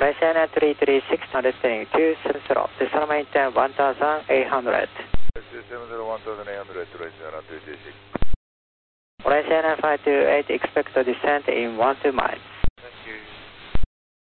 Malaysia 336 descending 270, decimal maintain 1800. 270-1800, Malaysia 336. Malaysia 528, expect to descend in 12 miles.